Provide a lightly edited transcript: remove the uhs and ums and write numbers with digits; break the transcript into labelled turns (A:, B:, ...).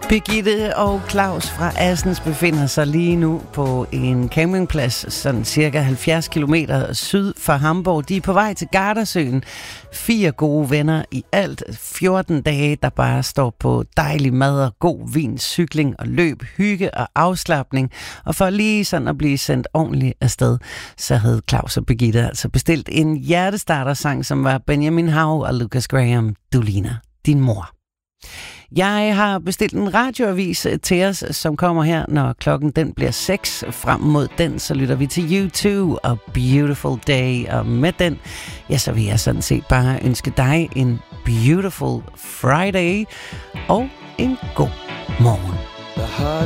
A: Birgitte og Claus fra Assens befinder sig lige nu på en campingplads, sådan cirka 70 kilometer syd for Hamburg. De er på vej til Gardasøen. 4 gode venner i alt. 14 dage, der bare står på dejlig mad og god vin, cykling og løb, hygge og afslapning. Og for lige sådan at blive sendt ordentligt afsted, så havde Claus og Birgitte altså bestilt en hjertestartersang, som var Benjamin Hav og Lucas Graham, Du ligner din mor. Jeg har bestilt en radioavis til os, som kommer her, når klokken den bliver 6. Frem mod den, så lytter vi til U2 og Beautiful Day. Og med den, ja, så vil jeg sådan set bare ønske dig en beautiful Friday og en god morgen.